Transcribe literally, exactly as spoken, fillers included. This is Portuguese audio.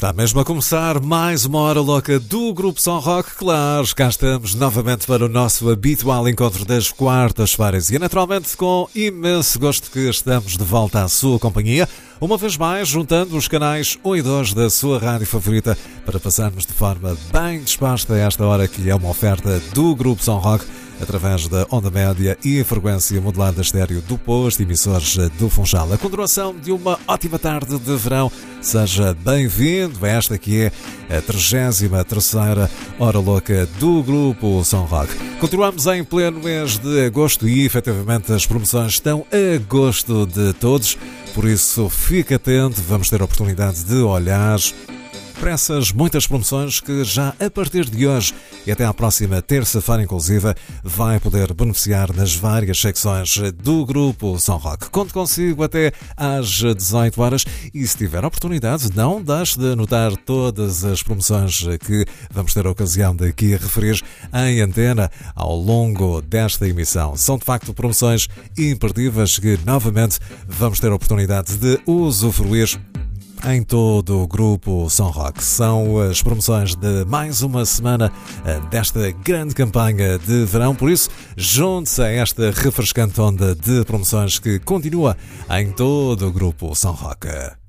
Está mesmo a começar mais uma hora louca do Grupo Som Rock. Claro, cá estamos novamente para o nosso habitual encontro das quartas-feiras e é naturalmente com imenso gosto que estamos de volta à sua companhia, uma vez mais juntando os canais um e dois da sua rádio favorita para passarmos de forma bem disposta a esta hora que é uma oferta do Grupo Som Rock através da onda média e a frequência modulada estéreo do posto emissores do Funchal. A continuação de uma ótima tarde de verão. Seja bem-vindo a esta que é a trigésima terceira Hora Louca do Grupo Som Rock. Continuamos em pleno mês de agosto e efetivamente as promoções estão a gosto de todos, por isso fique atento, vamos ter a oportunidade de olhar para essas muitas promoções que já a partir de hoje e até à próxima terça-feira inclusive vai poder beneficiar nas várias secções do Grupo Som Rock. Conto consigo até às dezoito horas e se tiver oportunidade não deixe de anotar todas as promoções que vamos ter a ocasião de aqui referir em antena ao longo desta emissão. São de facto promoções imperdíveis que novamente vamos ter a oportunidade de usufruir em todo o Grupo Som Rock. São as promoções de mais uma semana desta grande campanha de verão, por isso junte-se a esta refrescante onda de promoções que continua em todo o Grupo Som Rock.